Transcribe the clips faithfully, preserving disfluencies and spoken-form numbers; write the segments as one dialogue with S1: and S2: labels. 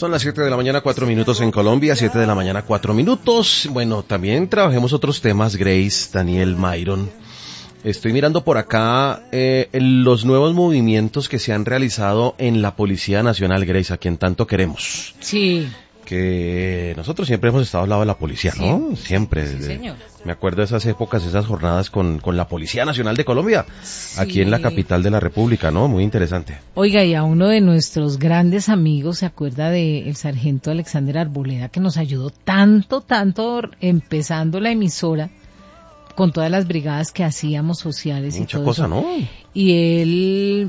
S1: Son las siete de la mañana, cuatro minutos en Colombia, siete de la mañana, cuatro minutos. Bueno, también trabajemos otros temas, Grace, Daniel, Myron. Estoy mirando por acá eh, los nuevos movimientos que se han realizado en la Policía Nacional, Grace, a quien tanto queremos.
S2: Sí.
S1: Que nosotros siempre hemos estado al lado de la policía, ¿no? Sí. Siempre.
S2: Sí, señor.
S1: Me acuerdo de esas épocas, esas jornadas con, con la Policía Nacional de Colombia, sí. Aquí en la capital de la República, ¿no? Muy interesante.
S2: Oiga, y a uno de nuestros grandes amigos, ¿se acuerda del sargento Alexander Arboleda, que nos ayudó tanto, tanto empezando la emisora, con todas las brigadas que hacíamos sociales?
S1: Mucha
S2: y todo
S1: cosa,
S2: eso.
S1: ¿no?
S2: Y él,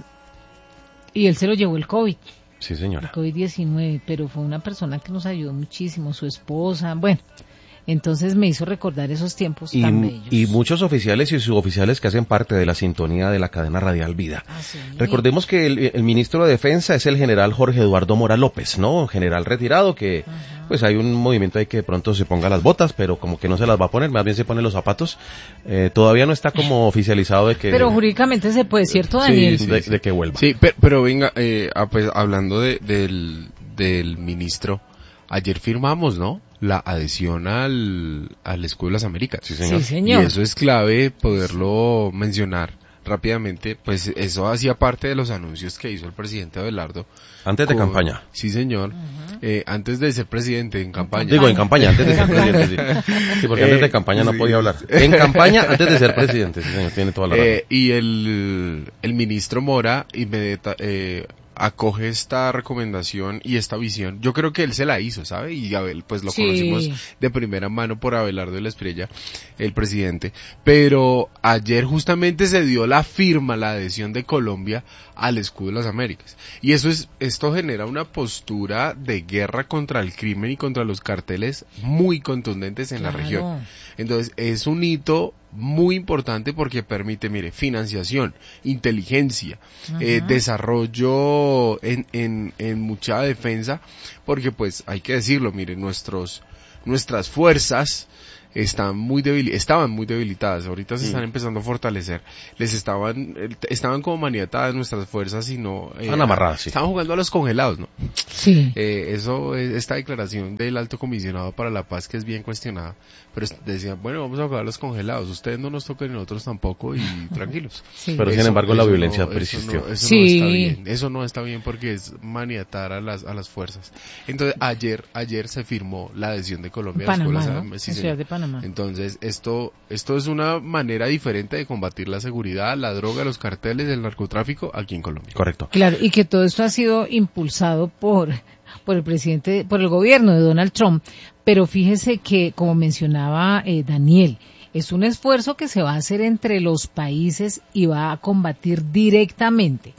S2: y él se lo llevó el COVID.
S1: Sí, señora.
S2: El COVID diecinueve, pero fue una persona que nos ayudó muchísimo, su esposa, bueno, entonces me hizo recordar esos tiempos
S1: y,
S2: tan bellos.
S1: Y muchos oficiales y suboficiales que hacen parte de la sintonía de la cadena radial Vida.
S2: Ah, sí.
S1: Recordemos que el, el ministro de Defensa es el general Jorge Eduardo Mora López, ¿no? General retirado que, ajá, pues hay un movimiento ahí que de pronto se ponga las botas, pero como que no se las va a poner, más bien se pone los zapatos. Eh, todavía no está como oficializado de que...
S2: Pero jurídicamente se puede, ¿cierto, Daniel?
S1: Sí, sí, de, sí. de que vuelva.
S3: Sí, pero, pero venga, eh, pues hablando de, del, del ministro, ayer firmamos, ¿no?, la adhesión al, al Escudo de las Américas.
S1: Sí, señor.
S2: Sí, señor.
S3: Y eso es clave poderlo mencionar rápidamente, pues eso hacía parte de los anuncios que hizo el presidente Abelardo.
S1: Antes de
S3: con,
S1: campaña.
S3: Sí, señor. Uh-huh. Eh, antes de ser presidente, en campaña.
S1: Digo, en campaña, antes de ser presidente, sí. Sí, porque eh, antes de campaña no sí. podía hablar. En campaña, antes de ser presidente, sí, señor, tiene toda la razón.
S3: Eh, y el, el ministro Mora inmediata, eh, acoge esta recomendación y esta visión. Yo creo que él se la hizo, ¿sabe? Y Abel, pues lo sí. conocimos de primera mano por Abelardo de la Espriella, el presidente. Pero ayer justamente se dio la firma, la adhesión de Colombia al Escudo de las Américas. Y eso es, esto genera una postura de guerra contra el crimen y contra los carteles muy contundentes en
S2: claro.
S3: la región. Entonces, es un hito muy importante porque permite, mire, financiación, inteligencia, uh-huh. eh, desarrollo en, en, en mucha defensa, porque pues hay que decirlo, mire, nuestros, nuestras fuerzas están muy debil, estaban muy debilitadas, ahorita se están sí. empezando a fortalecer, les estaban, estaban como maniatadas nuestras fuerzas y no,
S1: eh, están amarradas, sí.
S3: estaban jugando a los congelados, ¿no?
S2: Sí.
S3: Eh, eso, esta declaración del alto comisionado para la paz que es bien cuestionada, pero decían, bueno, vamos a jugar a los congelados, ustedes no nos toquen y nosotros tampoco y tranquilos.
S1: Sí. Pero eso, sin embargo la violencia no, persistió.
S3: Eso, no, eso
S2: sí.
S3: no está bien, eso no está bien porque es maniatar a las, a las fuerzas. Entonces ayer, ayer se firmó la adhesión de Colombia
S2: Panamá,
S3: a las escuelas,
S2: ¿no?
S3: sí,
S2: en Ciudad de Panamá.
S3: Entonces, esto esto es una manera diferente de combatir la seguridad, la droga, los carteles, el narcotráfico aquí en Colombia.
S1: Correcto.
S2: Claro, y que todo esto ha sido impulsado por por el presidente, por el gobierno de Donald Trump, pero fíjese que, como mencionaba eh, Daniel, es un esfuerzo que se va a hacer entre los países y va a combatir directamente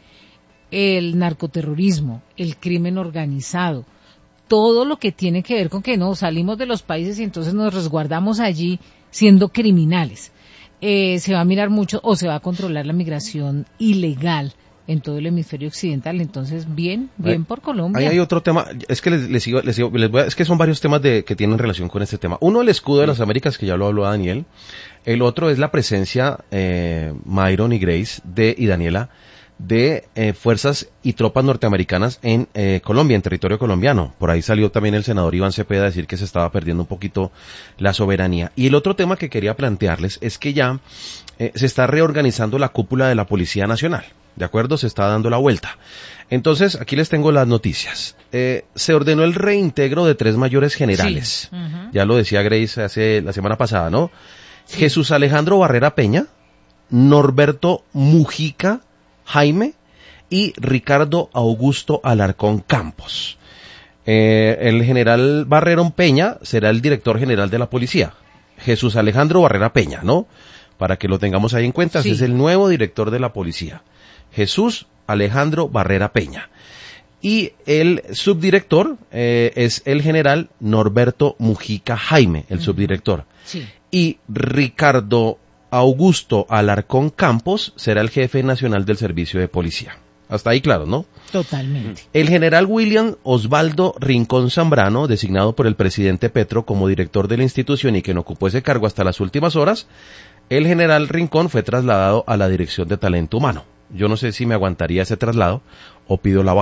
S2: el narcoterrorismo, el crimen organizado, todo lo que tiene que ver con que no salimos de los países y entonces nos resguardamos allí siendo criminales. Eh, se va a mirar mucho o se va a controlar la migración ilegal en todo el hemisferio occidental, entonces bien, bien por Colombia.
S1: Ahí hay otro tema, es que les, les sigo, les sigo, les voy a, es que son varios temas de, que tienen relación con este tema. Uno, el escudo de las Américas, que ya lo habló Daniel. El otro es la presencia, eh, Myron y Grace, de, y Daniela, de eh, fuerzas y tropas norteamericanas en eh, Colombia, en territorio colombiano. Por ahí salió también el senador Iván Cepeda a decir que se estaba perdiendo un poquito la soberanía. Y el otro tema que quería plantearles es que ya eh, se está reorganizando la cúpula de la Policía Nacional. ¿De acuerdo? Se está dando la vuelta. Entonces, aquí les tengo las noticias. Eh, se ordenó el reintegro de tres mayores generales. Sí. Uh-huh. Ya lo decía Grace hace la semana pasada, ¿no? Sí. Jesús Alejandro Barrera Peña, Norberto Mujica Jaime y Ricardo Augusto Alarcón Campos. Eh, el general Barrerón Peña será el director general de la policía. Jesús Alejandro Barrera Peña, ¿no? Para que lo tengamos ahí en cuenta, sí. Ese es el nuevo director de la policía. Jesús Alejandro Barrera Peña. Y el subdirector eh, es el general Norberto Mujica Jaime, el uh-huh. subdirector.
S2: Sí.
S1: Y Ricardo Augusto Alarcón Campos será el jefe nacional del servicio de policía. Hasta ahí claro, ¿no?
S2: Totalmente.
S1: El general William Osvaldo Rincón Zambrano, designado por el presidente Petro como director de la institución y quien ocupó ese cargo hasta las últimas horas, el general Rincón fue trasladado a la dirección de talento humano. Yo no sé si me aguantaría ese traslado o pido la baja.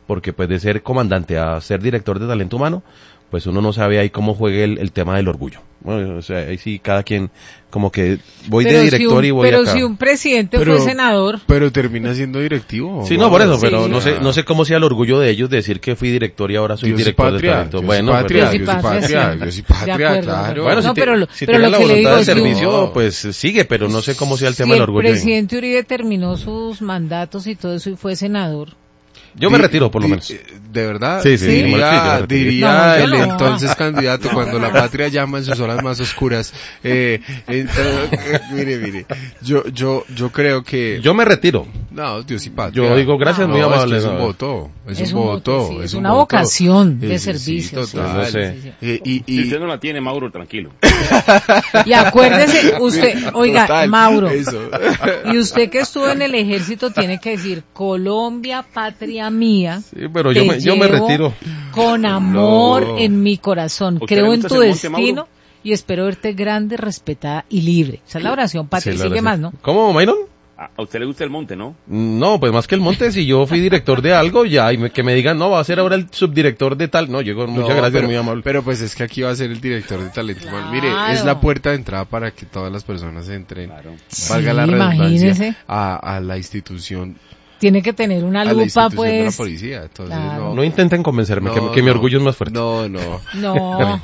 S1: porque pues de ser comandante a ser director de talento humano, pues uno no sabe ahí cómo juegue el, el tema del orgullo. Bueno, o sea, ahí sí cada quien como que voy
S2: pero
S1: de director
S2: si un,
S1: y voy
S2: pero
S1: acá.
S2: si un presidente
S3: pero,
S2: fue senador.
S3: Pero termina siendo directivo.
S1: Sí, no, por eso,
S2: sí,
S1: pero
S2: sí.
S1: no sé, no sé cómo sea el orgullo de ellos decir que fui director y ahora soy
S3: Dios y
S1: director
S3: patria,
S1: de talento.
S3: Dios y
S1: bueno,
S3: patria,
S1: pero-
S3: Dios y patria, Dios y
S2: De
S3: patria,
S2: acuerdo,
S3: claro.
S1: bueno,
S2: No,
S1: si, te-
S2: pero lo-
S1: si
S2: pero
S1: tiene
S2: lo
S1: la
S2: que le
S1: voluntad
S2: digo
S1: de
S2: es que-
S1: servicio,
S3: No.
S1: pues sigue, pero no sé cómo sea el tema
S2: si
S1: del
S2: el
S1: orgullo.
S2: presidente Uribe terminó sus mandatos y todo eso y fue senador.
S1: Yo me
S3: Di-
S1: retiro, por lo
S3: di-
S1: menos.
S3: ¿De verdad?
S1: Sí, sí,
S3: diría,
S1: yo me retiro.
S3: diría
S2: No, yo
S3: el
S2: no.
S3: entonces candidato cuando la patria llama en sus horas más oscuras. Eh, entonces, eh, mire, mire, yo, yo, yo creo que...
S1: Yo me retiro.
S3: No, Dios y patria.
S1: Yo digo gracias,
S3: no,
S1: muy
S3: es que
S1: amable.
S3: es un
S1: no.
S3: voto, es,
S2: Es
S3: un
S2: un
S3: voto,
S2: voto, sí, es
S3: un
S2: una
S3: voto.
S2: vocación de
S3: Sí, sí,
S2: servicio,
S3: Sí,
S2: sí,
S3: total.
S1: sí, sí,
S2: sí, sí.
S3: Eh, y,
S4: Si
S3: y,
S4: usted no la tiene, Mauro, tranquilo.
S2: Y acuérdese, usted, oiga,
S3: Total,
S2: Mauro,
S3: eso.
S2: y usted que estuvo en el ejército tiene que decir, Colombia, patria mía.
S1: Sí, pero
S2: te
S1: yo me, yo me
S2: llevo
S1: retiro.
S2: Con amor
S3: No.
S2: en mi corazón.
S4: ¿Usted
S2: Creo
S4: le
S2: en
S4: gusta
S2: tu
S4: ese monte,
S2: destino
S4: Mauro?
S2: y espero verte grande, respetada y libre. Esa es la oración, patria.
S1: Sí,
S2: Y
S1: la
S2: sigue
S1: verdad,
S2: más,
S1: sí.
S2: ¿no?
S1: ¿Cómo, Mayron?
S4: A a usted le gusta el monte, ¿no?
S1: No, pues más que el monte, si yo fui director de algo, ya, y me- que me digan, no, va a ser ahora el subdirector de tal. No, llego, muchas
S3: No,
S1: gracias,
S3: pero,
S1: muy amable.
S3: pero pues es que aquí va a ser el director de talento humano. Mire,
S2: Claro.
S3: es la puerta de entrada para que todas las personas entren,
S4: Claro.
S3: valga
S2: Sí,
S3: la redundancia,
S2: imagínese.
S3: a, a la institución,
S2: Tiene que tener una
S3: a la
S2: lupa,
S3: institución de la
S2: pues.
S3: policía. Entonces,
S2: Claro.
S3: no,
S1: No intenten convencerme, que,
S3: no,
S1: que mi
S3: no,
S1: orgullo es más fuerte.
S3: No, no.
S2: No.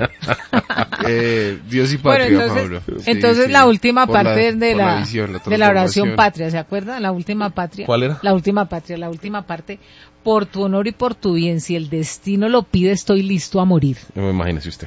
S3: Eh, Dios y
S2: Bueno,
S3: patria,
S2: entonces,
S3: Pablo. Sí,
S2: entonces
S3: sí.
S2: la última
S3: Por
S2: parte de,
S3: por
S2: la,
S3: visión,
S2: de la oración
S3: transformación.
S2: patria, ¿se acuerda? La última patria.
S1: ¿Cuál era?
S2: La última patria, la última parte. Por tu honor y por tu bien, si el destino lo pide, estoy listo a morir.
S1: Imagínese usted.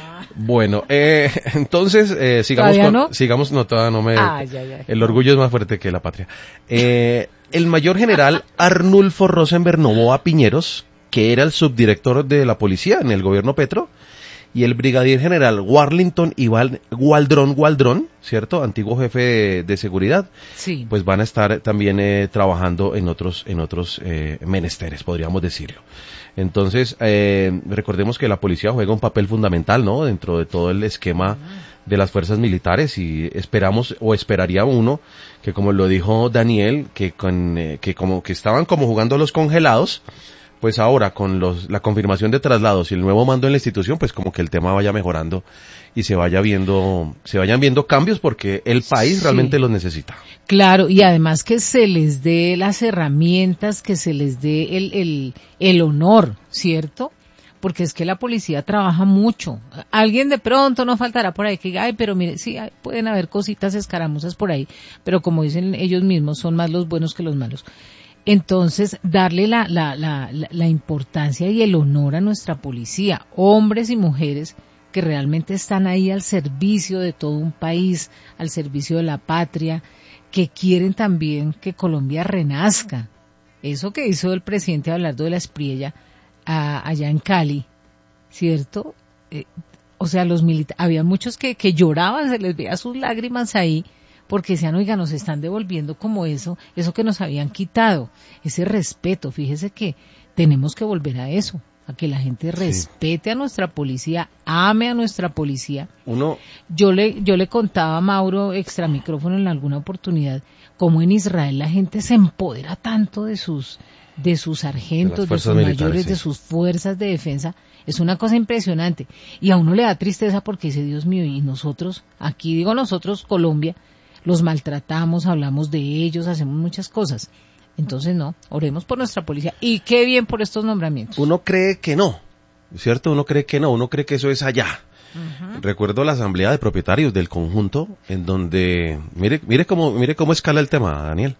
S1: Bueno, eh, entonces, eh, sigamos
S2: ¿Todavía
S1: con,
S2: no?
S1: sigamos, no, todavía no me,
S2: Ay, ay, ay.
S1: el orgullo es más fuerte que la patria. Eh, el mayor general Arnulfo Rosenberg Novoa Piñeros, que era el subdirector de la policía en el gobierno Petro, y el brigadier general Warlington Iván Gualdrón Gualdrón, ¿cierto? Antiguo jefe de, de seguridad,
S2: Sí.
S1: pues van a estar también eh, trabajando en otros, en otros eh, menesteres, podríamos decirlo. Entonces, eh, recordemos que la policía juega un papel fundamental, ¿no? Dentro de todo el esquema de las fuerzas militares y esperamos, o esperaría uno, que como lo dijo Daniel, que con, eh, que como que estaban como jugando los congelados, pues ahora con los, la confirmación de traslados y el nuevo mando en la institución, pues como que el tema vaya mejorando y se vaya viendo, se vayan viendo cambios porque el país
S2: Sí.
S1: realmente los necesita.
S2: Claro, y además que se les dé las herramientas, que se les dé el, el, el honor, ¿cierto? Porque es que la policía trabaja mucho. Alguien de pronto no faltará por ahí que diga, ay, pero mire, sí, hay- pueden haber cositas escaramuzas por ahí, pero como dicen ellos mismos, son más los buenos que los malos. Entonces, darle la, la, la, la, la importancia y el honor a nuestra policía, hombres y mujeres que realmente están ahí al servicio de todo un país, al servicio de la patria, que quieren también que Colombia renazca. Eso que hizo el presidente Abelardo de la Espriella a- allá en Cali, ¿cierto? Eh, o sea, los militares, había muchos que, que lloraban, se les veía sus lágrimas ahí, porque decían, oiga, nos están devolviendo como eso, eso que nos habían quitado, ese respeto. Fíjese que tenemos que volver a eso, a que la gente respete a nuestra policía, ame a nuestra policía.
S1: Uno,
S2: Yo le, yo le contaba a Mauro extra micrófono en alguna oportunidad, cómo en Israel la gente se empodera tanto de sus, de sus sargentos, de,
S1: fuerzas
S2: sus
S1: militares,
S2: mayores,
S1: sí.
S2: de sus fuerzas de defensa. Es una cosa impresionante. Y a uno le da tristeza porque dice, Dios mío, y nosotros, aquí digo nosotros, Colombia, los maltratamos, hablamos de ellos, hacemos muchas cosas. Entonces no, oremos por nuestra policía. Y qué bien por estos nombramientos.
S1: uno cree que no, ¿cierto? Uno cree que no, uno cree que eso es allá.
S2: Ujú.
S1: Recuerdo la asamblea de propietarios del conjunto, en donde, mire, mire cómo, mire cómo escala el tema, Daniel.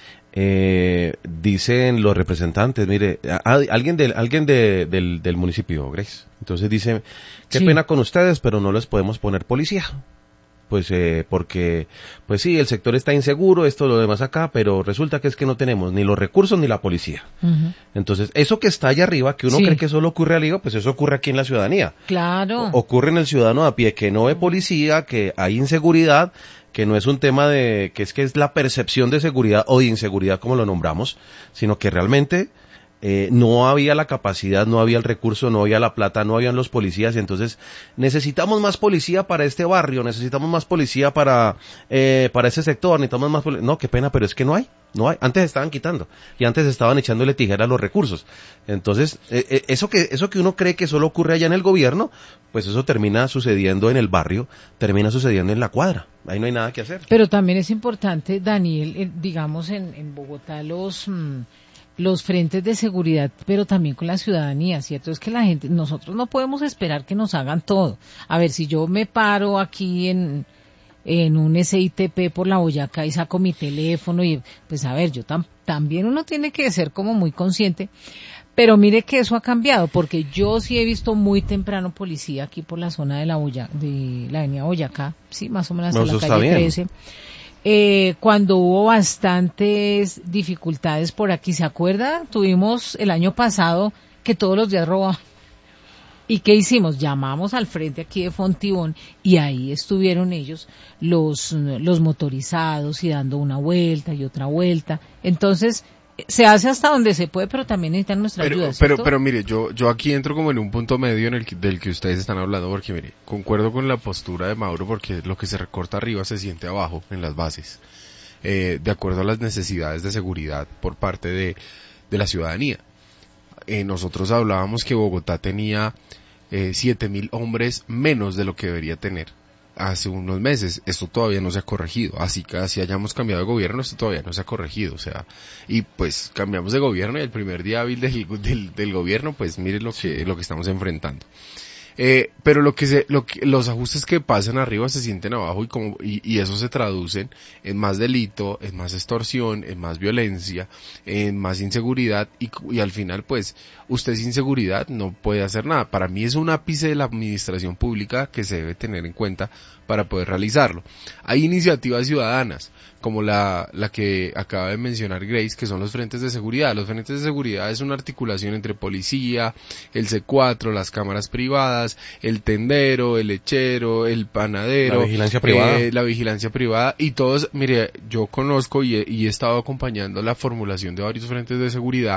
S1: Eh, dicen los representantes, mire, a- a- alguien del, alguien de, del, del municipio, Grace. Entonces dice, qué
S2: Sí.
S1: pena con ustedes, pero no les podemos poner policía. Pues, eh, porque, pues sí, el sector está inseguro, esto, lo demás acá, pero resulta que es que no tenemos ni los recursos ni la policía.
S2: Ujú.
S1: Entonces, eso que está allá arriba, que uno
S2: Sí.
S1: cree que solo ocurre arriba, pues eso ocurre aquí en la ciudadanía.
S2: Claro.
S1: O- ocurre en el ciudadano a pie, que no ve policía, que hay inseguridad, que no es un tema de, que es que es la percepción de seguridad o de inseguridad como lo nombramos, sino que realmente eh, no había la capacidad, no había el recurso, no había la plata, no habían los policías, entonces necesitamos más policía para este barrio, necesitamos más policía para eh, para ese sector, necesitamos más policía. No, qué pena, pero es que no hay, no hay. Antes estaban quitando y antes estaban echándole tijera a los recursos. Entonces, eh, eh, eso que eso que uno cree que solo ocurre allá en el gobierno, pues eso termina sucediendo en el barrio, termina sucediendo en la cuadra. Ahí no hay nada que hacer.
S2: Pero también es importante, Daniel, eh, digamos en, en Bogotá los mmm, los frentes de seguridad, pero también con la ciudadanía, ¿cierto? Es que la gente, nosotros no podemos esperar que nos hagan todo. A ver, si yo me paro aquí en en un S I T P por la Boyacá y saco mi teléfono y pues a ver, yo tam, también uno tiene que ser como muy consciente, pero mire que eso ha cambiado, porque yo sí he visto muy temprano policía aquí por la zona de la Boya, de la avenida Boyacá, sí, más o menos hasta
S1: no,
S2: la calle
S1: bien.
S2: trece. Eh, cuando hubo bastantes dificultades por aquí, ¿se acuerda? Tuvimos el año pasado que todos los días robaban. ¿Y qué hicimos? Llamamos al frente aquí de Fontibón y ahí estuvieron ellos, los, los motorizados y dando una vuelta y otra vuelta. Entonces, se hace hasta donde se puede, pero también necesitan nuestra
S3: pero,
S2: ayuda.
S3: Pero, pero mire, yo, yo aquí entro como en un punto medio en el que, del que ustedes están hablando, porque mire, concuerdo con la postura de Mauro, porque lo que se recorta arriba se siente abajo en las bases, eh, de acuerdo a las necesidades de seguridad por parte de, de la ciudadanía. Eh, nosotros hablábamos que Bogotá tenía eh, siete mil hombres menos de lo que debería tener hace unos meses. Esto todavía no se ha corregido, así que así hayamos cambiado de gobierno, esto todavía no se ha corregido, o sea, y pues cambiamos de gobierno y el primer día hábil del, del, del gobierno, pues mire lo que, lo que estamos enfrentando. Eh, pero lo que se, lo que, los ajustes que pasan arriba se sienten abajo y como, y, y eso se traducen en más delito, en más extorsión, en más violencia, en más inseguridad y, y al final pues usted sin seguridad no puede hacer nada. Para mí es un ápice de la administración pública que se debe tener en cuenta para poder realizarlo. Hay iniciativas ciudadanas, como la, la que acaba de mencionar Grace, que son los frentes de seguridad. Los frentes de seguridad es una articulación entre policía, el C cuatro, las cámaras privadas, el tendero, el lechero, el panadero,
S1: la vigilancia privada,
S3: eh, la vigilancia privada y todos. Mire, yo conozco y he, y he estado acompañando la formulación de varios frentes de seguridad,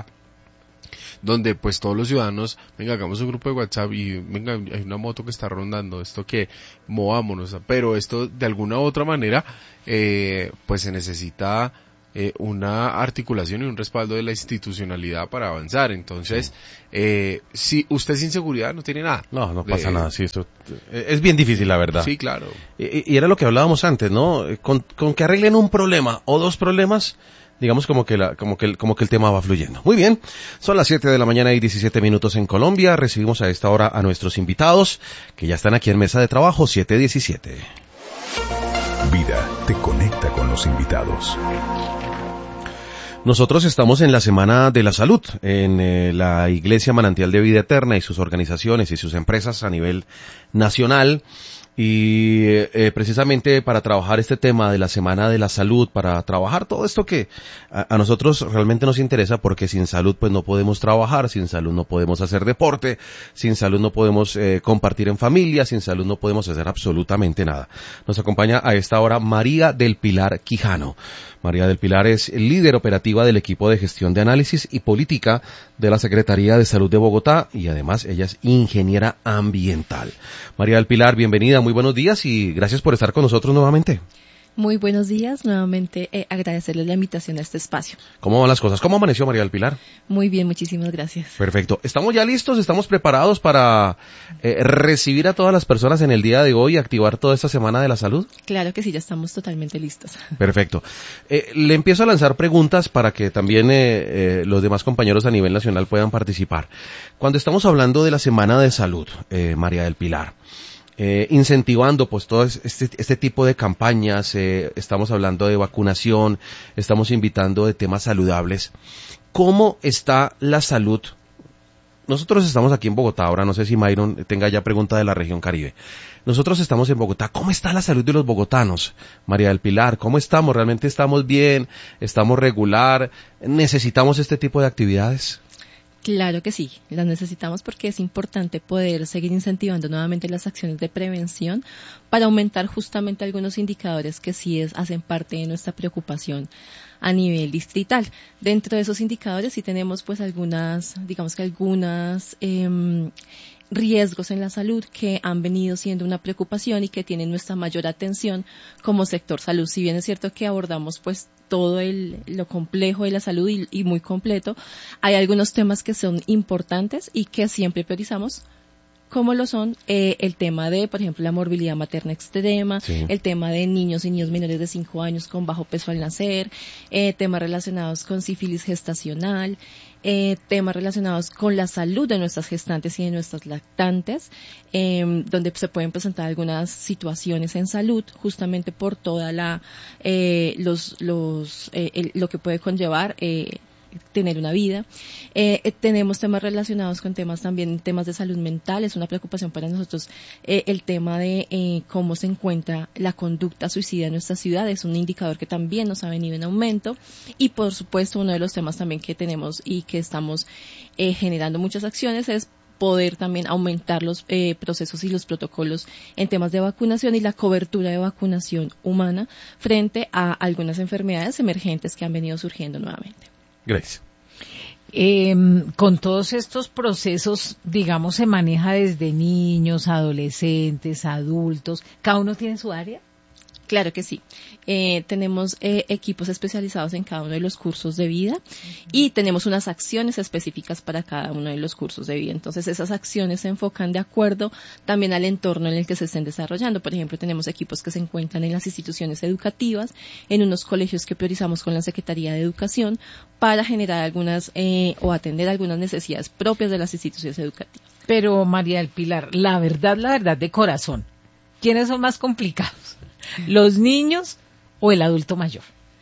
S3: donde pues todos los ciudadanos, venga, hagamos un grupo de WhatsApp y venga, hay una moto que está rondando, esto que movámonos, pero esto de alguna u otra manera eh, pues se necesita eh, una articulación y un respaldo de la institucionalidad para avanzar. Entonces, sí. eh, si usted sin seguridad no tiene nada.
S1: No, no pasa de, nada, sí, esto es bien difícil, la verdad.
S3: Sí, claro.
S1: Y, y era lo que hablábamos antes, ¿no? Con, con que arreglen un problema o dos problemas, digamos como que la, como que el, como que el tema va fluyendo. Muy bien. Son las siete de la mañana y diecisiete minutos en Colombia. Recibimos a esta hora a nuestros invitados, que ya están aquí en mesa de trabajo, siete diecisiete.
S5: Vida te conecta con los invitados.
S1: Nosotros estamos en la Semana de la Salud, en eh, la Iglesia Manantial de Vida Eterna y sus organizaciones y sus empresas a nivel nacional. Y eh, precisamente para trabajar este tema de la Semana de la Salud, para trabajar todo esto que a, a nosotros realmente nos interesa, porque sin salud pues no podemos trabajar, sin salud no podemos hacer deporte, sin salud no podemos eh, compartir en familia, sin salud no podemos hacer absolutamente nada. Nos acompaña a esta hora María del Pilar Quijano. María del Pilar es líder operativa del equipo de gestión de análisis y política de la Secretaría de Salud de Bogotá y además ella es ingeniera ambiental. María del Pilar, bienvenida, muy buenos días y gracias por estar con nosotros nuevamente.
S6: Muy buenos días, nuevamente eh, agradecerles la invitación a este espacio.
S1: ¿Cómo van las cosas? ¿Cómo amaneció María del Pilar?
S6: Muy bien, muchísimas gracias.
S1: Perfecto. ¿Estamos ya listos? ¿Estamos preparados para eh, recibir a todas las personas en el día de hoy y activar toda esta Semana de la Salud?
S6: Claro que sí, ya estamos totalmente listos.
S1: Perfecto. Eh, le empiezo a lanzar preguntas para que también eh, eh, los demás compañeros a nivel nacional puedan participar. Cuando estamos hablando de la Semana de Salud, eh, María del Pilar, Eh, incentivando pues todo este, este tipo de campañas, eh, estamos hablando de vacunación, estamos invitando de temas saludables. ¿Cómo está la salud? Nosotros estamos aquí en Bogotá, ahora no sé si Myron tenga ya pregunta de la región Caribe. Nosotros estamos en Bogotá. ¿Cómo está la salud de los bogotanos? María del Pilar, ¿cómo estamos? ¿Realmente estamos bien? ¿Estamos regular? ¿Necesitamos este tipo de actividades?
S6: Claro que sí, las necesitamos porque es importante poder seguir incentivando nuevamente las acciones de prevención para aumentar justamente algunos indicadores que sí es, hacen parte de nuestra preocupación a nivel distrital. Dentro de esos indicadores sí tenemos pues algunas, digamos que algunas eh, riesgos en la salud que han venido siendo una preocupación y que tienen nuestra mayor atención como sector salud. Si bien es cierto que abordamos pues todo el, lo complejo de la salud y, y muy completo, hay algunos temas que son importantes y que siempre priorizamos, como lo son eh, el tema de, por ejemplo, la morbilidad materna extrema, sí. el tema de niños y niños menores de cinco años con bajo peso al nacer, eh, temas relacionados con sífilis gestacional, eh, temas relacionados con la salud de nuestras gestantes y de nuestras lactantes, eh, donde se pueden presentar algunas situaciones en salud, justamente por toda la, eh, los, los, eh, el, lo que puede conllevar, eh, tener una vida. Eh, eh, tenemos temas relacionados con temas también, temas de salud mental. Es una preocupación para nosotros eh, el tema de eh, cómo se encuentra la conducta suicida en nuestra ciudad. Es un indicador que también nos ha venido en aumento. Y por supuesto, uno de los temas también que tenemos y que estamos eh, generando muchas acciones es poder también aumentar los eh, procesos y los protocolos en temas de vacunación y la cobertura de vacunación humana frente a algunas enfermedades emergentes que han venido surgiendo nuevamente.
S1: Gracias.
S2: Eh, con todos estos procesos, digamos, se maneja desde niños, adolescentes, adultos. ¿Cada uno tiene su área?
S6: Claro que sí. Eh, tenemos eh, equipos especializados en cada uno de los cursos de vida uh-huh. y tenemos unas acciones específicas para cada uno de los cursos de vida. Entonces, esas acciones se enfocan de acuerdo también al entorno en el que se estén desarrollando. Por ejemplo, tenemos equipos que se encuentran en las instituciones educativas, en unos colegios que priorizamos con la Secretaría de Educación para generar algunas eh, o atender algunas necesidades propias de las instituciones educativas.
S2: Pero, María del Pilar, la verdad, la verdad de corazón, ¿quiénes son más complicados? ¿Los niños o el adulto mayor?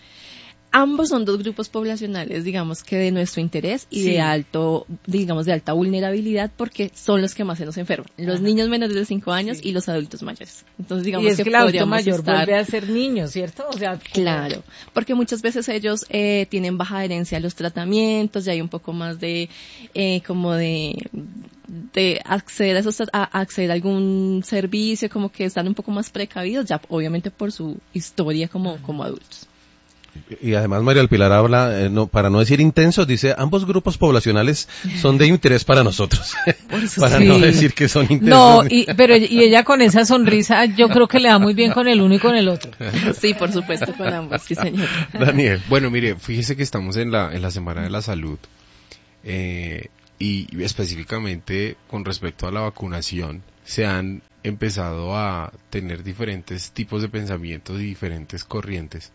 S6: Ambos son dos grupos poblacionales, digamos que de nuestro interés y sí. de alto, digamos de alta vulnerabilidad, porque son los que más se nos enferman. Los Ajá. niños menores de cinco años sí. y los adultos mayores. Entonces, digamos
S2: y es
S6: que,
S2: que el adulto mayor
S6: estar...
S2: vuelve a ser niño, ¿cierto? O sea,
S6: claro, porque muchas veces ellos eh, tienen baja adherencia a los tratamientos, ya hay un poco más de, eh, como de... de acceder a esos, a acceder a algún servicio, como que están un poco más precavidos, ya obviamente por su historia como, como adultos.
S1: Y además María del Pilar habla, eh, no, para no decir intensos, dice, ambos grupos poblacionales son de interés para nosotros. para sí. no decir que son intensos.
S2: No, y, pero y ella con esa sonrisa, yo creo que le da muy bien con el uno y con el otro.
S6: Sí, por supuesto, con ambos, sí señor.
S3: Daniel, bueno, mire, fíjese que estamos en la, en la Semana de la Salud, eh, y específicamente con respecto a la vacunación, se han empezado a tener diferentes tipos de pensamientos y diferentes corrientes.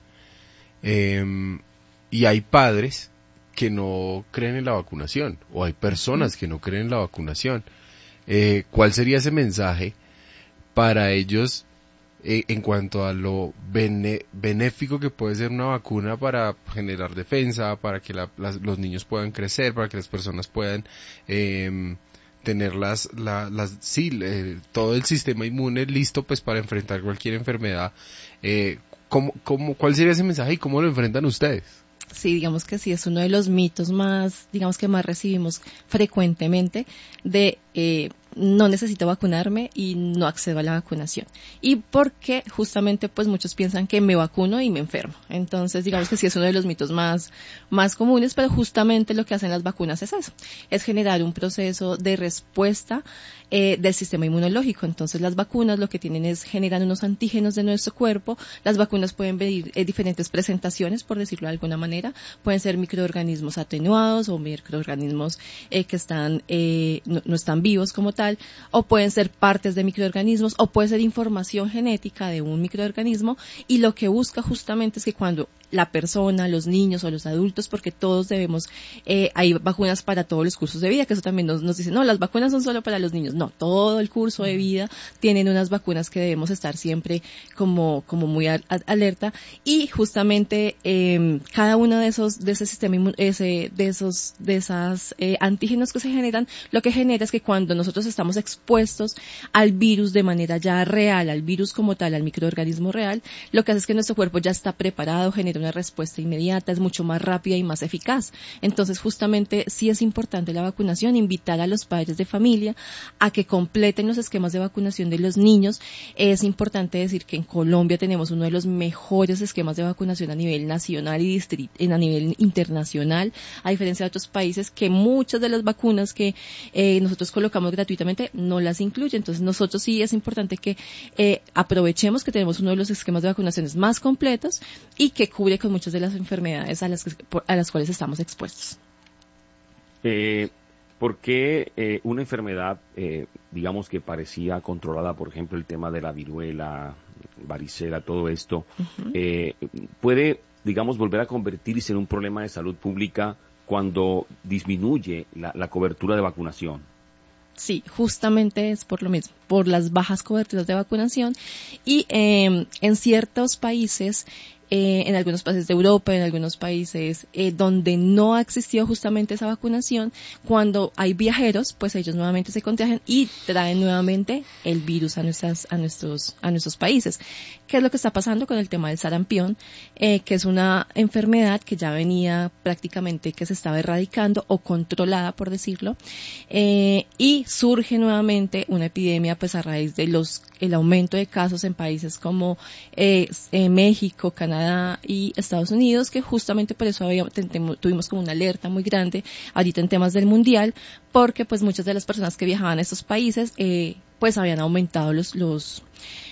S3: Eh, y hay padres que no creen en la vacunación, o hay personas que no creen en la vacunación. Eh, ¿cuál sería ese mensaje para ellos eh, en cuanto a lo bene, benéfico que puede ser una vacuna para generar defensa, para que la, las, los niños puedan crecer, para que las personas puedan eh, tener las, la, las, sí, eh, todo el sistema inmune listo pues para enfrentar cualquier enfermedad? Eh, ¿Cómo, cómo, ¿Cuál sería ese mensaje y cómo lo enfrentan ustedes?
S6: Sí, digamos que sí, es uno de los mitos más, digamos que más recibimos frecuentemente de eh, no necesito vacunarme y no accedo a la vacunación. Y porque justamente pues muchos piensan que me vacuno y me enfermo. Entonces digamos que sí es uno de los mitos más, más comunes, pero justamente lo que hacen las vacunas es eso, es generar un proceso de respuesta eh, del sistema inmunológico. Entonces las vacunas lo que tienen es generar unos antígenos de nuestro cuerpo. Las vacunas pueden venir eh, diferentes presentaciones, por decirlo de alguna manera. Pueden ser microorganismos atenuados o microorganismos eh, que están eh, no, no están vivos como tal, o pueden ser partes de microorganismos, o puede ser información genética de un microorganismo, y lo que busca justamente es que cuando la persona, los niños o los adultos, porque todos debemos, eh, hay vacunas para todos los cursos de vida, que eso también nos, nos dicen, no, las vacunas son solo para los niños. No, todo el curso de vida tienen unas vacunas que debemos estar siempre como, como muy a, a, alerta, y justamente eh, cada uno de esos, de ese sistema, ese, de esos, de esas eh, antígenos que se generan, lo que genera es que cuando cuando nosotros estamos expuestos al virus de manera ya real, al virus como tal, al microorganismo real, lo que hace es que nuestro cuerpo ya está preparado, genera una respuesta inmediata, es mucho más rápida y más eficaz. Entonces, justamente, sí es importante la vacunación, invitar a los padres de familia a que completen los esquemas de vacunación de los niños. Es importante decir que en Colombia tenemos uno de los mejores esquemas de vacunación a nivel nacional y distrit- a nivel internacional, a diferencia de otros países que muchas de las vacunas que eh, nosotros colocamos gratuitamente no las incluyen. Entonces, nosotros sí es importante que eh, aprovechemos que tenemos uno de los esquemas de vacunaciones más completos y que cubre con muchas de las enfermedades a las, que, a las cuales estamos expuestos.
S4: Eh, ¿Por qué eh, una enfermedad, eh, digamos que parecía controlada, por ejemplo, el tema de la viruela, varicela, todo esto, uh-huh. eh, puede, digamos, volver a convertirse en un problema de salud pública cuando disminuye la, la cobertura de vacunación?
S6: Sí, justamente es por lo mismo, por las bajas coberturas de vacunación y eh, en ciertos países, eh, en algunos países de Europa, en algunos países eh, donde no ha existido justamente esa vacunación, cuando hay viajeros, pues ellos nuevamente se contagian y traen nuevamente el virus a nuestras, a nuestros, a nuestros países. ¿Qué es lo que está pasando con el tema del sarampión? Eh, que es una enfermedad que ya venía prácticamente, que se estaba erradicando o controlada, por decirlo, eh, y surge nuevamente una epidemia, pues a raíz de los, el aumento de casos en países como eh, eh, México, Canadá y Estados Unidos, que justamente por eso había, tuvimos como una alerta muy grande ahorita en temas del mundial, porque pues muchas de las personas que viajaban a estos países, eh, pues habían aumentado los, los,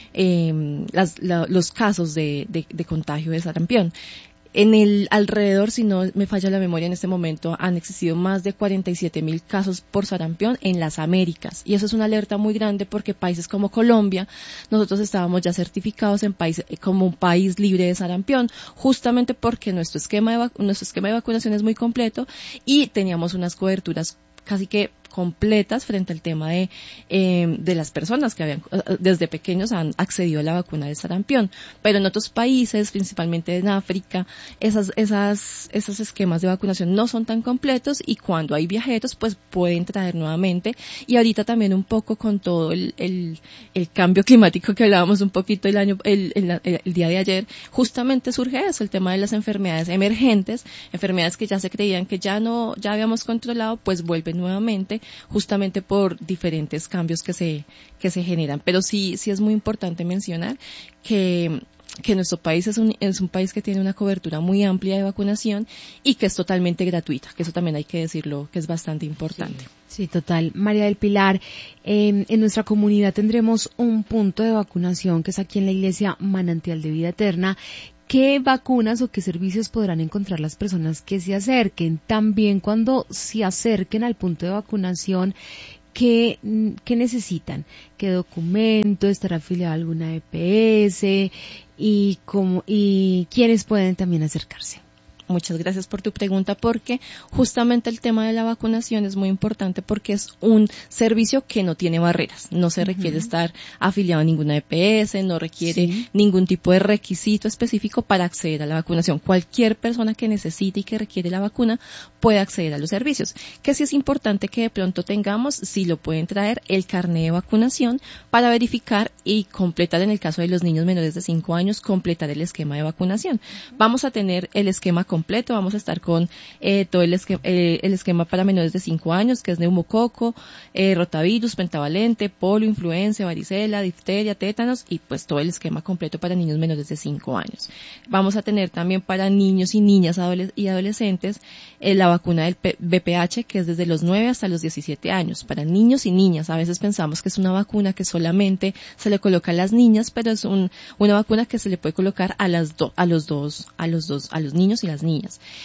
S6: eh, las, la, los casos de, de, de contagio de sarampión. En el alrededor, si no me falla la memoria en este momento, han existido más de cuarenta y siete mil casos por sarampión en las Américas. Y eso es una alerta muy grande porque países como Colombia, nosotros estábamos ya certificados en país, como un país libre de sarampión, justamente porque nuestro esquema de, vac- nuestro esquema de vacunación es muy completo y teníamos unas coberturas casi que completas frente al tema de eh, de las personas que habían desde pequeños han accedido a la vacuna de sarampión, pero en otros países, principalmente en África, esas esas esos esquemas de vacunación no son tan completos y cuando hay viajeros pues pueden traer nuevamente. Y ahorita también un poco con todo el el, el cambio climático que hablábamos un poquito el año el, el, el, el día de ayer, justamente surge eso, el tema de las enfermedades emergentes, enfermedades que ya se creían que ya no ya habíamos controlado, pues vuelven nuevamente, justamente por diferentes cambios que se que se generan. Pero sí sí es muy importante mencionar que que nuestro país es un es un país que tiene una cobertura muy amplia de vacunación y que es totalmente gratuita, que eso también hay que decirlo, que es bastante importante.
S2: Sí, sí, total. María del Pilar, eh, en nuestra comunidad tendremos un punto de vacunación que es aquí en la Iglesia Manantial de Vida Eterna. ¿Qué vacunas o qué servicios podrán encontrar las personas que se acerquen? También cuando se acerquen al punto de vacunación, ¿qué, qué necesitan? ¿Qué documento? ¿Estar afiliado a alguna E P S? ¿Y, cómo, y quiénes pueden también acercarse?
S6: Muchas gracias por tu pregunta, porque justamente el tema de la vacunación es muy importante porque es un servicio que no tiene barreras. No se requiere uh-huh. estar afiliado a ninguna E P S, no requiere sí. ningún tipo de requisito específico para acceder a la vacunación. Cualquier persona que necesite y que requiere la vacuna puede acceder a los servicios. Que sí es importante que de pronto tengamos, si lo pueden traer, el carnet de vacunación para verificar y completar, en el caso de los niños menores de cinco años, completar el esquema de vacunación. Vamos a tener el esquema completo. completo, vamos a estar con eh, todo el esquema, eh, el esquema para menores de cinco años, que es neumococo, eh, rotavirus, pentavalente, polio, influenza, varicela, difteria, tétanos, y pues todo el esquema completo para niños menores de cinco años. Vamos a tener también para niños y niñas adoles- y adolescentes eh, la vacuna del P- B P H, que es desde los nueve hasta los diecisiete años, para niños y niñas. A veces pensamos que es una vacuna que solamente se le coloca a las niñas, pero es un, una vacuna que se le puede colocar a las do, a los dos, a los dos, a los niños y las niñas.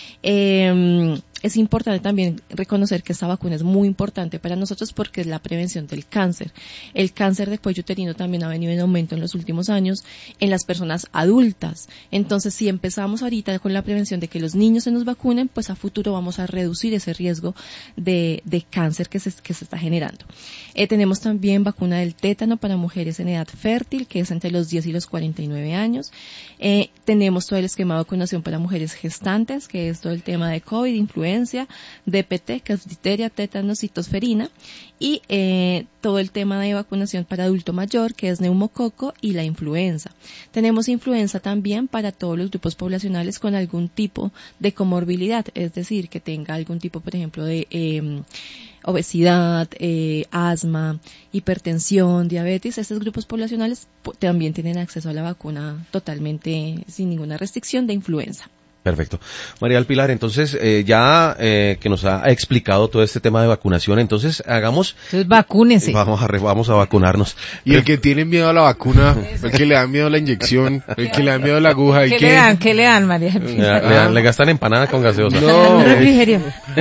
S6: Eh, es importante también reconocer que esta vacuna es muy importante para nosotros porque es la prevención del cáncer. El cáncer de cuello uterino también ha venido en aumento en los últimos años en las personas adultas. Entonces, si empezamos ahorita con la prevención de que los niños se nos vacunen, pues a futuro vamos a reducir ese riesgo de, de cáncer que se, que se está generando. Eh, tenemos también vacuna del tétano para mujeres en edad fértil, que es entre los diez y los cuarenta y nueve años. Eh, tenemos todo el esquema de vacunación para mujeres gestantes, que es todo el tema de COVID, influenza, influencia, D P T, que es difteria, tétanos, citosferina, y eh, todo el tema de vacunación para adulto mayor, que es neumococo, y la influenza. Tenemos influenza también para todos los grupos poblacionales con algún tipo de comorbilidad, es decir, que tenga algún tipo, por ejemplo, de eh, obesidad, eh, asma, hipertensión, diabetes. Estos grupos poblacionales también tienen acceso a la vacuna totalmente sin ninguna restricción de influenza.
S1: Perfecto. María del Pilar, entonces, eh, ya eh, que nos ha explicado todo este tema de vacunación, entonces hagamos...
S2: Entonces vacúnese.
S1: Vamos a, vamos a vacunarnos.
S3: Y el que tiene miedo a la vacuna, el que le da miedo a la inyección, el que le da miedo a la aguja,
S2: ¿Qué
S3: el que...
S2: le dan? ¿Qué le dan, María del Pilar?
S1: Le, le, dan- le gastan empanada con gaseosa.
S3: No,
S2: Un refrigerio.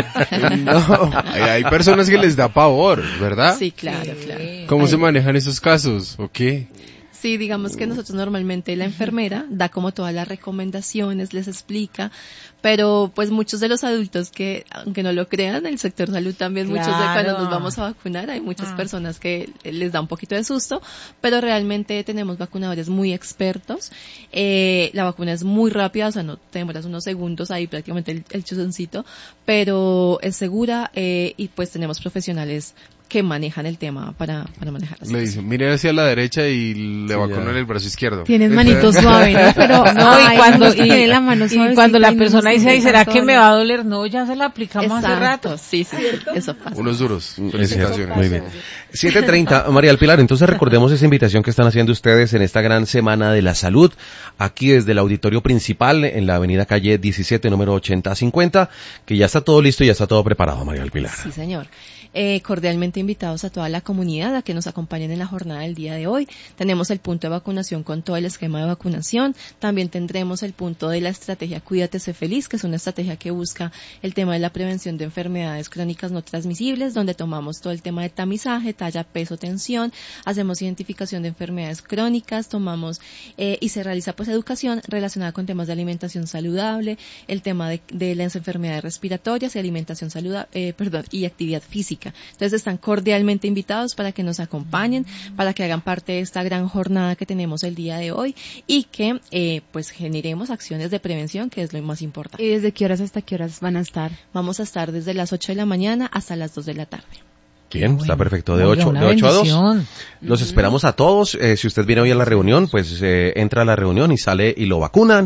S3: no, hay, hay personas que les da pavor, ¿verdad?
S6: Sí, claro, claro.
S3: ¿Cómo se manejan esos casos? ¿O qué?
S6: Sí, digamos que nosotros normalmente la enfermera da como todas las recomendaciones, les explica, pero pues muchos de los adultos que, aunque no lo crean, el sector salud también,
S2: Claro.
S6: muchos de cuando nos vamos a vacunar, hay muchas
S2: Ah.
S6: personas que les da un poquito de susto, pero realmente tenemos vacunadores muy expertos, eh, la vacuna es muy rápida, o sea, no te demoras unos segundos ahí prácticamente el, el chuzoncito, pero es segura eh, y pues tenemos profesionales que manejan el tema para, para manejar la
S3: Le
S6: situación.
S3: dicen, mire hacia la derecha y le
S1: Sí,
S3: vacunan
S1: ya.
S3: el brazo izquierdo.
S7: Tienes manito suave, ¿no? Pero
S2: No, y
S7: ay,
S2: cuando,
S7: unos que
S2: y,
S7: tienen la mano
S2: y
S7: suavecita
S2: cuando la
S7: y
S2: persona
S7: unos
S2: dice,
S7: que
S2: ay, ¿será
S7: dejan
S2: que me
S7: todo.
S2: va a doler? No, ya se la aplicamos hace
S6: Exacto,
S2: rato.
S6: sí, sí, eso pasa.
S3: Unos duros.
S1: Es
S3: Felicitaciones.
S1: cierto, muy bien. siete treinta, María del Pilar, entonces recordemos esa invitación que están haciendo ustedes en esta gran Semana de la Salud, aquí desde el auditorio principal, en la avenida calle diecisiete, número ochenta cincuenta, que ya está todo listo y ya está todo preparado, María del Pilar.
S6: Sí, señor. Eh, cordialmente invitados a toda la comunidad a que nos acompañen en la jornada del día de hoy. Tenemos el punto de vacunación con todo el esquema de vacunación. También tendremos el punto de la estrategia Cuídate, sé feliz, que es una estrategia que busca el tema de la prevención de enfermedades crónicas no transmisibles, donde tomamos todo el tema de tamizaje, talla, peso, tensión, hacemos identificación de enfermedades crónicas, tomamos eh, y se realiza pues educación relacionada con temas de alimentación saludable, el tema de, de las enfermedades respiratorias y alimentación saludable, eh, perdón, y actividad física. Entonces están cordialmente invitados para que nos acompañen, para que hagan parte de esta gran jornada que tenemos el día de hoy y que eh, pues generemos acciones de prevención, que es lo más importante.
S7: ¿Y desde qué horas hasta qué horas van a estar?
S6: Vamos a estar desde las ocho de la mañana hasta las dos de la tarde.
S1: Bien, está perfecto. De
S2: Oiga,
S1: ocho,
S2: una
S1: de ocho a dos.
S2: bendición.
S1: Los esperamos a todos. Eh, si usted viene hoy a la reunión, pues eh, entra a la reunión y sale y lo vacunan.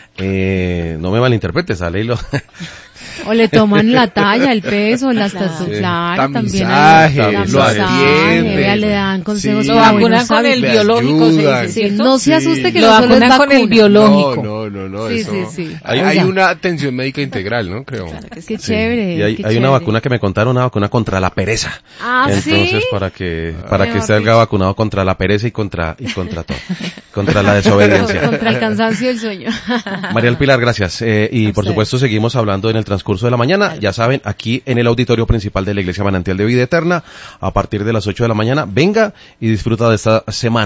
S1: Eh, no me malinterprete, sale y lo...
S7: O le toman la talla, el peso, las claro,
S1: Sí.
S7: claro también
S3: Tamizaje,
S7: hay-
S1: lo
S3: atienden.
S7: vea, le dan consejos
S3: Sí.
S2: Lo
S7: para
S2: vacunan
S7: buenos
S2: con el
S7: hábitos.
S3: Le
S2: biológico, se
S3: ayudan.
S2: dice,
S7: Sí,
S2: ¿cierto?
S7: no se
S3: Sí.
S7: asuste que
S2: Lo
S7: no solo es
S2: vacunan con el
S7: vacuna.
S2: biológico.
S3: No, no, no, no,
S7: Sí,
S3: eso.
S7: sí, sí.
S3: Hay, hay una atención médica integral, ¿no? Creo.
S7: Qué
S1: Sí.
S7: chévere.
S1: Y hay,
S7: qué
S1: hay una
S7: chévere.
S1: vacuna que me contaron, una vacuna contra la pereza.
S7: Ah,
S1: Entonces,
S7: ¿sí?
S1: para que para que
S7: Mejor
S1: salga
S7: dicho.
S1: vacunado contra la pereza y contra y contra todo. Contra la desobediencia.
S7: Contra el cansancio y el sueño.
S1: María del Pilar, gracias. Eh, y
S6: A
S1: por
S6: ustedes.
S1: supuesto seguimos hablando en el transcurso de la mañana. Ya saben, aquí en el auditorio principal de la Iglesia Manantial de Vida Eterna, a partir de las ocho de la mañana. Venga y disfruta de esta semana.